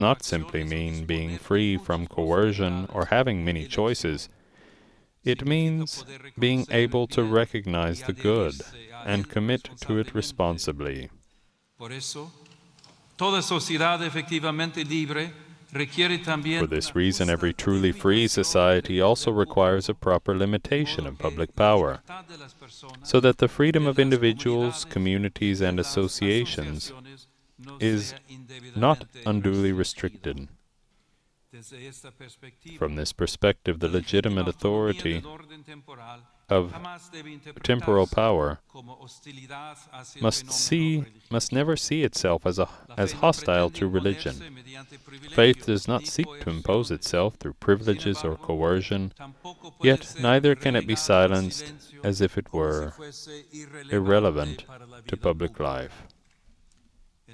not simply mean being free from coercion or having many choices. It means being able to recognize the good and commit to it responsibly. For this reason, every truly free society also requires a proper limitation of public power, so that the freedom of individuals, communities, and associations is not unduly restricted. From this perspective, the legitimate authority of temporal power must never see itself as hostile to religion. Faith does not seek to impose itself through privileges or coercion, yet neither can it be silenced as if it were irrelevant to public life. In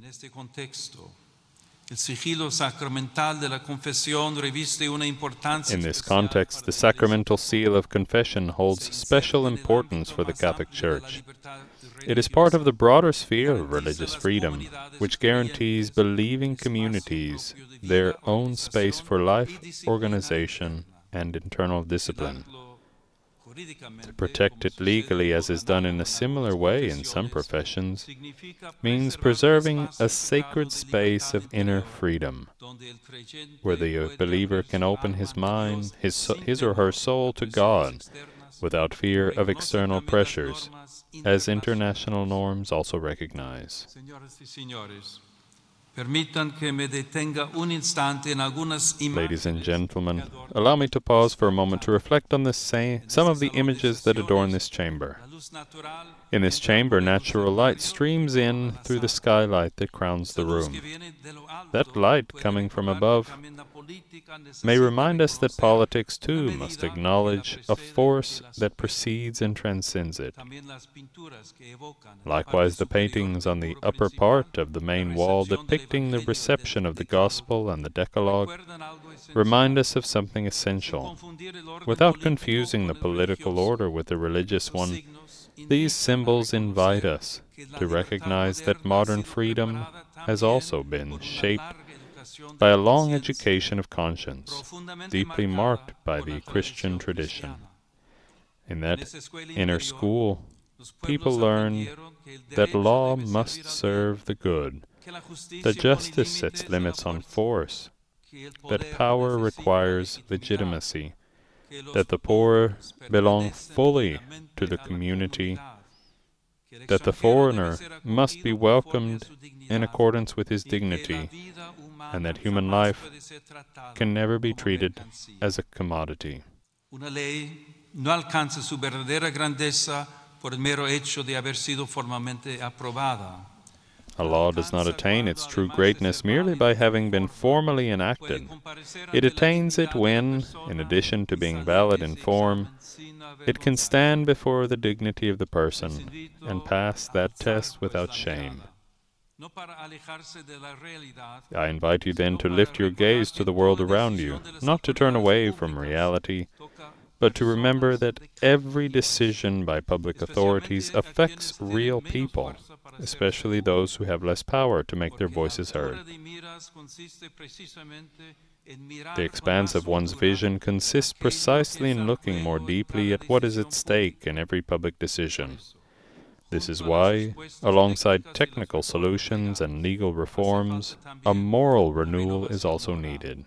this context, the sacramental seal of confession holds special importance for the Catholic Church. It is part of the broader sphere of religious freedom, which guarantees believing communities their own space for life, organization, and internal discipline. To protect it legally, as is done in a similar way in some professions, means preserving a sacred space of inner freedom, where the believer can open his mind, his or her soul to God, without fear of external pressures, as international norms also recognize. Ladies and gentlemen, allow me to pause for a moment to reflect on some of the images that adorn this chamber. In this chamber, natural light streams in through the skylight that crowns the room. That light, coming from above, may remind us that politics, too, must acknowledge a force that precedes and transcends it. Likewise, the paintings on the upper part of the main wall depicting the reception of the Gospel and the Decalogue remind us of something essential. Without confusing the political order with the religious one, these symbols invite us to recognize that modern freedom has also been shaped by a long education of conscience, deeply marked by the Christian tradition. In that inner school, people learn that law must serve the good, that justice sets limits on force, that power requires legitimacy, that the poor belong fully to the community, that the foreigner must be welcomed in accordance with his dignity, and that human life can never be treated as a commodity. Una ley no alcanza su verdadera grandeza por el mero hecho de haber sido formalmente aprobada. A law does not attain its true greatness merely by having been formally enacted. It attains it when, in addition to being valid in form, it can stand before the dignity of the person and pass that test without shame. I invite you then to lift your gaze to the world around you, not to turn away from reality, but to remember that every decision by public authorities affects real people, especially those who have less power to make their voices heard. The expanse of one's vision consists precisely in looking more deeply at what is at stake in every public decision. This is why, alongside technical solutions and legal reforms, a moral renewal is also needed.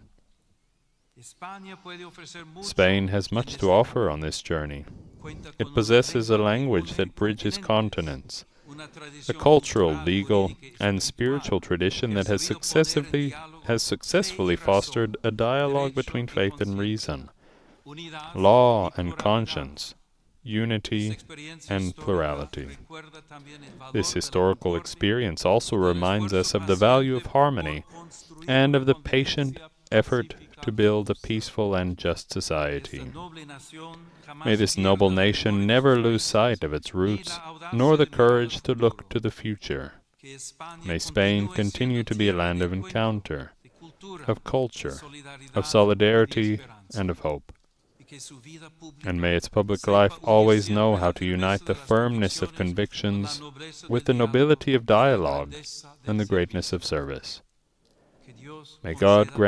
Spain has much to offer on this journey. It possesses a language that bridges continents, a cultural, legal, and spiritual tradition that has successfully fostered a dialogue between faith and reason, law and conscience, unity and plurality. This historical experience also reminds us of the value of harmony and of the patient effort to build a peaceful and just society. May this noble nation never lose sight of its roots, nor the courage to look to the future. May Spain continue to be a land of encounter, of culture, of solidarity, and of hope. And may its public life always know how to unite the firmness of convictions with the nobility of dialogue and the greatness of service. May God grant